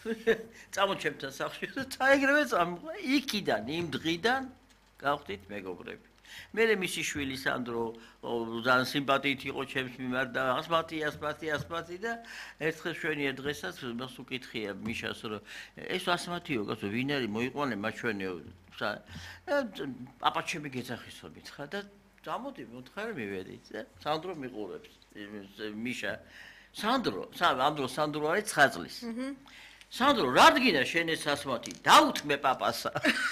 წამოჩემთან სახლში და წაეგრევე წამოყვა იქიდან იმ დღიდან გავხდით მეგობრები. მე მისი შვილი სანდრო ძალიან სიმპათიით იყო ჩემს მიმართ და ასმათი და ერთხელ შვენიერ დღესაც მას უკითხია მიშას რომ ეს ასმათიო კაცო ვინ არის მოიყვანე მათ ჩვენიო პაპა ჩემი გეძახისო მითხრა და წამოდი მოთხარ მივედით და სანდრო მიყურებს მიშა სანდრო არის 9 წლის სანდრო რა დგინდა შენ ეს ასმათი დაუთმე პაპასა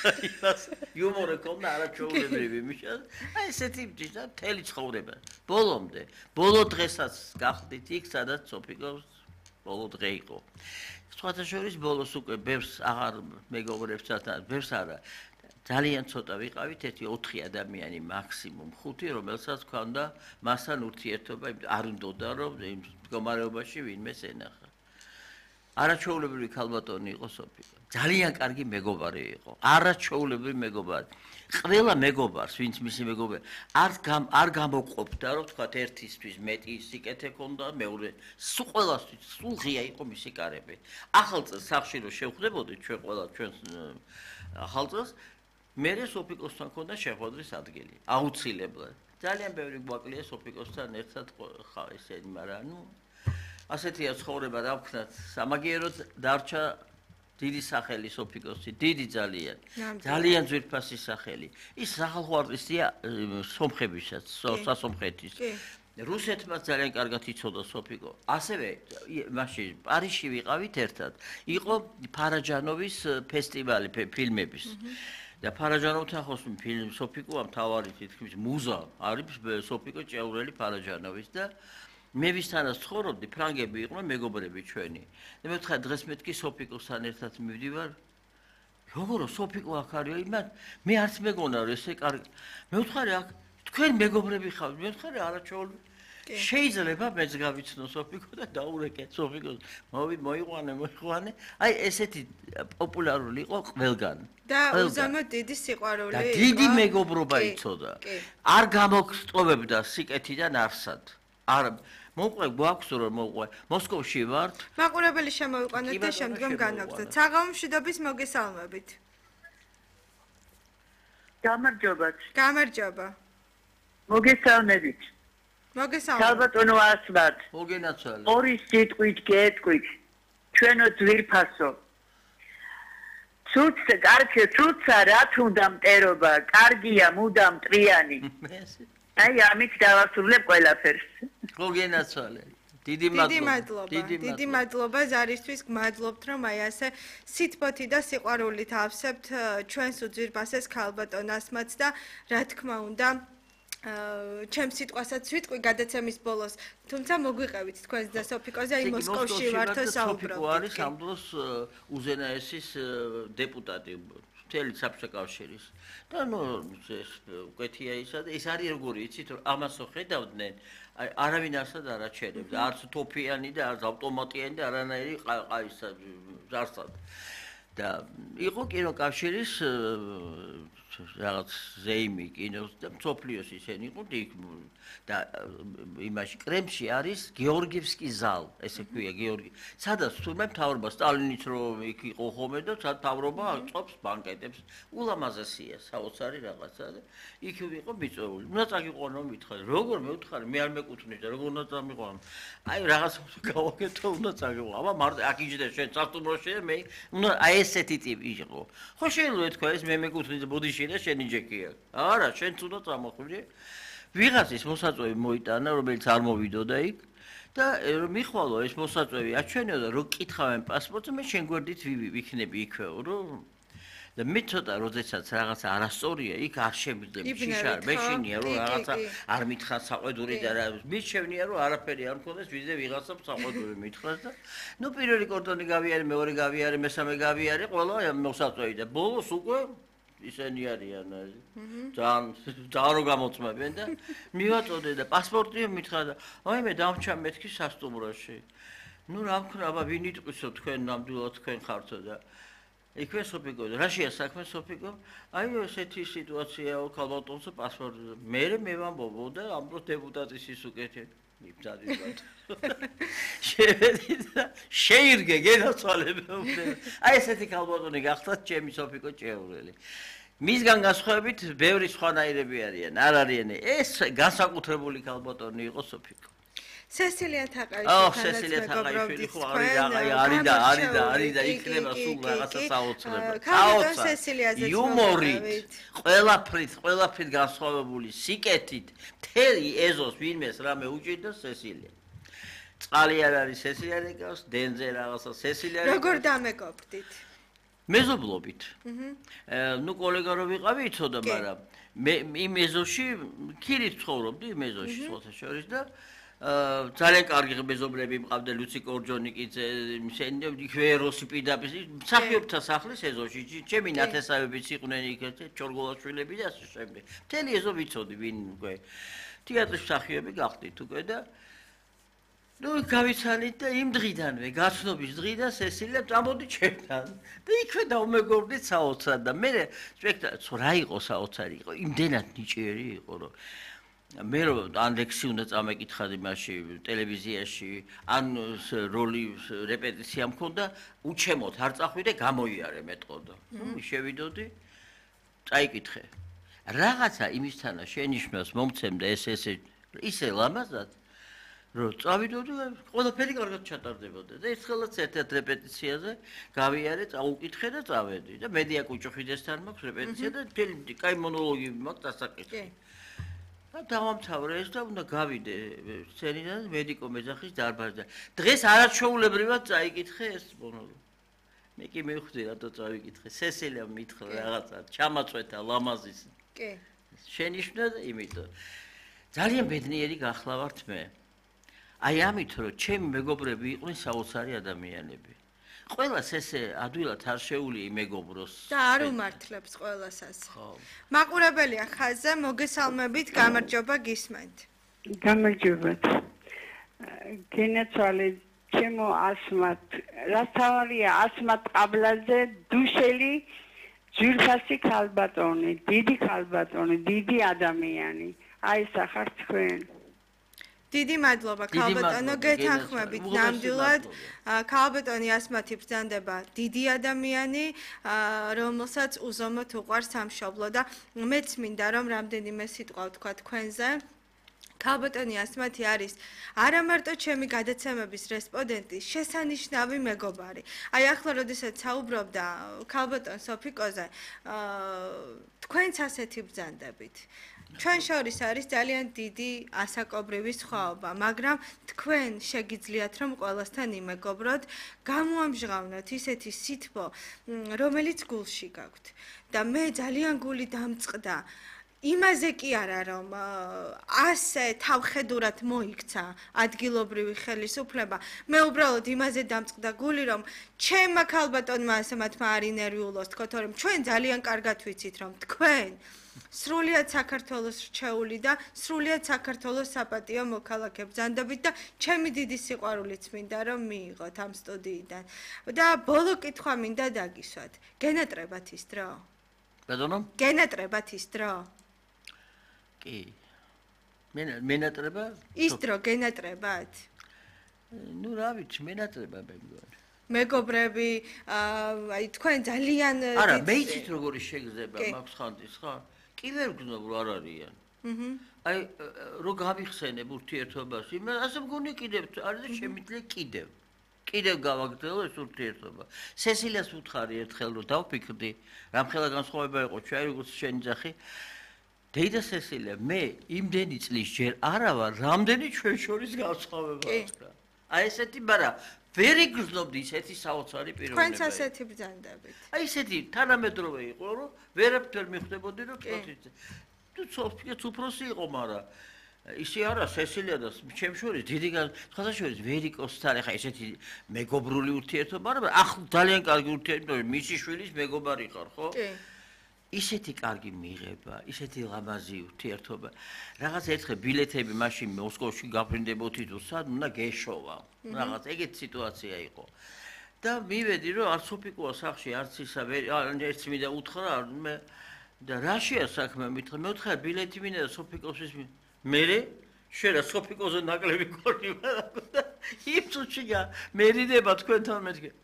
იუმორი ქონდა არაჩვეულებრივი მიშა აი ესეთი და მთელი ცხოვრება ბოლომდე ბოლო დღესაც გახდით იქ სადაც სოფიკოს ბოლო დღე იყო სხვათა შორის ბოლოს უკვე ბევრს აღარ მეგობრებსთან ბევრს არა ძალიან ცოტა ვიყავით ერთი 4 ადამიანი მაქსიმუმ 5 რომელსაც ჰქონდა მასთან ურთიერთობა არ უნდოდა რომ იმ მდგომარეობაში ვინმე ენახა არაჩვეულებრივი ქალბატონი იყო სოფიკო. ძალიან კარგი მეგობარი იყო. არაჩვეულებრივი მეგობარი. ყველა მეგობარს, ვინც მისი მეგობარი, არ გამოყოფდა, რომ თქვა ერთისთვის მეტი სიკეთე ქონდა, მეორე სულ ყველასთვის სულ ღია იყო მისი კარები. ახალ წელს სახლში რომ შევხვდებოდით ჩვენ ყველა ჩვენს ახალ წელს, მერე სოფიკოსთან ქონდა შეხვედრის ადგილი. აუცილებლად. ძალიან ბევრი გვაკლია სოფიკოსთან ერთად ესენი, მაგრამ ასეთია ცხოვრება დავქნათ სამაგიეროდ დარჩა დიდი სახელი სოფიკოსი დიდი ძალიან ძვირფასი სახელი ის სახალხოარტისტია სომხებისაც სასომხეთის რუსეთმაც ძალიან კარგად იცოდა სოფიკო ასევე მაშინ პარიზში ვიყავით ერთად იყო ფარაჯანოვის ფესტივალი ფილმების და ფარაჯანოვთან ხოსმ ფილმ სოფიკო ამ თავარი თითქმის მუზა არის სოფიკო ჭეურელი ფარაჯანოვის და მე ვისთანაც ცხოვრობდი, ფრანგები იყვნენ მეგობრები ჩვენი. და მე ვთქვა დღეს მეთქი სოფიკოსთან ერთად მივდივარ. როგორ სოფიკო აქ არის? იმან მე არც მეგონა რომ ესე კარგი. მე ვთქვარი აქ თქვენ მეგობრები ხართ. მე ვთქვარი არაჩვეულებრივი. შეიძლება მეც გავიცნო სოფიკო და დაურეკე სოფიკოს. მოიყვანე. აი ესეთი პოპულარული იყო ყველგან. და უზამოდ დიდი სიყვარული იყო. და დიდი მეგობრობა იცოდა. არ გამოგსტოვებდა სიკეთიდან არსად. არ მოყვე გვაქვს რომ მოყვე მოსკოვში ვართ მაყურებელი შემოვიყვანოთ და შემდგომ განაგრძოთ საღამომშვიდობის მოგესალმებით გამარჯობა მოგესალმებით ქალბატონო ასმათ მოგენაცვალე ორი სიტყვით გეტყვით ჩვენო ძვირფასო ცუცა რა თუნდა მტერობა კარგია მუდამ მტრიანი აი ამით დავასრულებ ყველაფერს. მოგენაცვალე. დიდი მადლობა ზარისთვის გმადლობთ რომ აი ასე სიტყვით და სიყვარულით ავსებთ ჩვენს უძვირფასეს ქალბატონ ასმათს და რა თქმა უნდა ჩემს სიტყვასაც ვიტყვი გადაცემის ბოლოს თუმცა მოგვიყევით თქვენს და სოფიკოზე აი მოსკოვში ვართო საუბრობთ. სოფიკო არის ამ დროს უზენაესის დეპუტატი მთელი საბჭოების და ნუ ეს უკეთია ისა და ეს არის როგორი იცით რომ ამასო ხედავდნენ არავინ არსად არ აჩერებდა არც თოფიანი და არც ავტომატიანი და არანაირი ყაისა ზარსად და იყო კინოკავშირის რაღაც ზეიმი კინოს და მსოფლიოს ისენი იყო და იმაში კრემში არის გეორგიევსკის ზალ ესე ქვია გეორგი სადაც თურმე მთავრობა სტალინიც რომ იქ იყო ხოლმე და მთავრობა აწობს ბანკეტებს ულამაზესია საოცარი რაღაცა და იქ იყო მიწვეული უნდა წაგიყვანო მითხარ როგორ მე ვთხარი მე არ მეკუთვნის და როგორ უნდა წამიყვანო აი რაღაც გავაკეთო უნდა წაგიყვანო აბა მარტო აქ იჯდა შენ წასტუმროში მე უნდა აი ესეთი ტიპი იყო ხო შეიძლება თქვა ეს მე მეკუთვნის ბოდიში და შენი ჯეკია არა შენც უნდა წამოხვიდე ვიღაცის მოსაწვევი მოიტანა რომელიც არ მოვიდოდა იქ და მიხვალო ეს მოსაწვევი აჩვენებდა რომ კითხავენ პასპორტს მე შენ გვერდით ვიქნები იქვეო რომ და მე ცოტა როდესაც რაღაცა არასწორია იქ არ შემიძლია შიშარ მეშინია რომ რაღაცა არ მითხრა საყვედური და მიჩევნია რომ არაფერი არ მქონდეს ვიდრე ვიღაცამ საყვედური მითხრას და ნუ პირველი კორდონი გავიარე მეორე გავიარე მესამე გავიარე ყველა მოსაწვევი და ბოლოს უკვე ისენი არიან ძალიან რო გამოწმებენ და მივაწოდე და პასპორტი მითხრა და აი მე დამჩა მეთქი სასტუმროში ნუ რა ვქნა აბა ვინ იტყვისო თქვენ ნამდვილად თქვენ ხართო და იქვე სოფიკო რაშია საქმე სოფიკო აი ესეთი სიტუაციაა ქალბატონს პასპორტი მე ვამბობო და ამ დროს დეპუტატის ის უკეთე მიბძანის ბატონო. შევედი და შეირგე გენაცვალებო. აი ესეთი ქალბატონი გახდათ ჩემი სოფიკო ჭეურელი. მისგან განსხვავებით ბევრი სხვანაირები არიან, არ არიან. ეს განსაკუთრებული ქალბატონი იყო სოფიკო. სესილია თაყაიშვილი. სესილია თაყაიშვილი ხო არის და იქნება სულ რაღაცა საოცრება. იუმორით, ყველაფრით განსხვავებული სიკეთით, მთელი ეზოს ვინმეს რამე უჭირდა სესილია. წყალი არ არის სესილია ეკავს, დენზე რაღაცა სესილია. როგორ დამეგობრდით? მეზობლობით. ნუ კოლეგა რო ვიყავი იცოდა, მაგრამ მე იმ ეზოში ქირით ცხოვრობდი იმ ეზოში სხვათა შორის და ძალიან კარგი მეზობრები მყავდა ლუცი კორჯონიკიძე, იქვე როსი პიდაპის, მსახიობთა სახლის ეზოში, ჩემი ნათესავებიც იყვნენ იქ, ჩორგოლაშვილები და ასე შემდეგ. მთელი ეზო ვიცოდი ვინ უკვე. თეატრის მსახიობი გახდით უკვე და ნუ გავიცალით და იმ დღიდანვე, გაცნობის დღიდან სესილია წამოდი ჩემთან და იქვე დავმეგობრდით საოცრად და მე სპექტაკლი რა იყო საოცარი იყო, იმდენად ნიჭიერი იყო რომ მე რომ ან ლექსი უნდა წამეკითხადი მასში ტელევიზიაში ან როლი რეპეტიცია მქონდა უჩემოთ არ წახვიდე გამოიარე მეტყოდა შევიდოდი წაიკითხე რაღაცა იმისთანა შენიშვნას მომცემდა ეს ისე ლამაზად რომ წავიდოდი ყველაფერი კარგად ჩატარდებოდა და ერთხელაც ერთ რეპეტიციაზე გავიარე წაუკითხე და წავედი და მედია კუჭუხიძესთან მაქვს რეპეტიცია და მთელი კაი მონოლოგი მაქვს დასაკითხი დავამთავრე ეს და უნდა გავიდე სცენიდან მედიკო მეძახის დარბაზიდან. დღეს არაჩვეულებრივად წაიკითხე ეს მონოლოგი. მე კი მივხვდი რატო წავიკითხე. სესილია მითხრა რაღაცა, ჩამაწვეთა ლამაზის. კი. შენიშვნა და იმიტომ. ძალიან ბედნიერი გახლავართ მე. აი ამით რომ ჩემი მეგობრები იყვნენ საოცარი ადამიანები. ყველას ესე ადვილად არ შეუძლია მეგობროს და არ უმართლებს ყველას ასე. მაყურებელია ხაზზე, მოგესალმებით, გამარჯობა გისმენთ. გამარჯობათ. გენაცვალე ჩემო ასმათ, რა თავარია ასმათ ყაბლაძე, დუშელი, ძვირფასი ქალბატონი, დიდი ქალბატონი, დიდი ადამიანი. აი სახარ თქვენ. დიდი მადლობა ქალბატონო, გეთანხმებით ნამდვილად. ქალბატონი ასმათი ბრძანდება დიდი ადამიანი, რომელსაც უზომოდ უყვარს სამშობლო და მეც მინდა რომ რამდენიმე სიტყვა ვთქვა თქვენზე. ქალბატონი ასმათი არის არა მარტო ჩემი გადაცემების რესპონდენტი, შესანიშნავი მეგობარი. აი ახლა როდესაც საუბრობდა ქალბატონ სოფიკოზე, თქვენც ასეთი ბრძანდებით. ჩვენ შორის არის ძალიან დიდი ასაკობრივი სხვაობა, მაგრამ თქვენ შეგიძლიათ რომ ყველასთან იმეგობროთ, გამოამჟღავნოთ ისეთი სითბო, რომელიც გულში გაქვთ. და მე ძალიან გული დამწყდა იმაზე კი არა რომ ასე თავხედურად მოიქცა ადგილობრივი ხელისუფლება, მე უბრალოდ იმაზე დამწყდა გული რომ ჩემმა ქალბატონმა ასე მათმა არ ინერვიულოს თქო, რომ ჩვენ ძალიან კარგად ვიცით რომ თქვენ სრულიად საქართველოს რჩეული და სრულიად საქართველოს საპატიო მოქალაქე ბრძანდებით და ჩემი დიდი სიყვარულიც მინდა რომ მიიღოთ ამ სტუდიიდან. და ბოლო კითხვა მინდა დაგისვათ. გენატრებათ ის დრო? ბატონო? გენატრებათ ის დრო? კი. მენატრება? ის დრო გენატრებათ? ნუ რა ვიცი, მენატრება მე მგონი. მეგობრები, აი თქვენ ძალიან არა, მე იცით როგორი შეგრძნება მაქვს ხანდის, ხა? კი ვერ გძნობ რა არიან. აი რო გავიხსენებ ურთიერთობას, იმას ასე მგონი კიდევ არის და შემიძლია კიდევ გავაგრძელო ეს ურთიერთობა. სესილიას ვუთხარი ერთხელ რომ დავფიქრდი, რამხელა განსხვავება იყო ჩვენ როგორც შენი ძახი. დეიდა სესილია, მე იმდენი წლის ჯერ არა ვარ, რამდენი ჩვენ შორის განსხვავება აქვს. აი ესეთი, მაგრამ ვერ იგრძნობდი ისეთი საოცარი პიროვნება. თქვენც ასეთი ბრძანდებით. აი ესეთი თანამედროვე იყო, რომ ვერაფერ მიხვდებოდი, რომ თვითონ თუ სოფიაც უფროსი იყო, მაგრამ ისე არა, სესილია და ჩემ შორის დიდი ხაზაშორის ვერიკოსთან ახლა ესეთი მეგობრული ურთიერთობა, მაგრამ ახლა ძალიან კარგი ურთიერთობა, მისი შვილის მეგობარი ხარ, ხო? კი. ისეთი კარგი მიღება, ისეთი ლამაზი ურთიერთობა. რაღაც ერთხელ ბილეთები მაშინ მოსკოვში გაფრინდებოდი თუ სად უნდა გეშოვა. რაღაც ეგეთი სიტუაცია იყო. და მივედი რომ არც სოფიკოა სახში, არც ისა ერთ მინდა უთხრა, და რაშია საქმე მითხრა, მე ვთხრა ბილეთი მინდა და სოფიკოსის მერე შენ რა სოფიკოზე ნაკლები გონი ვარ და იმ წუთში მერიდება თქვენთან მეთქე